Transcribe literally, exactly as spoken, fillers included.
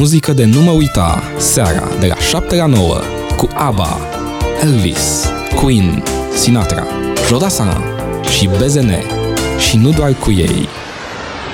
muzică de nu mă uita, seara de la șapte la nouă, cu ABBA, Elvis, Queen, Sinatra, Jodassin și B Z N. Și nu doar cu ei.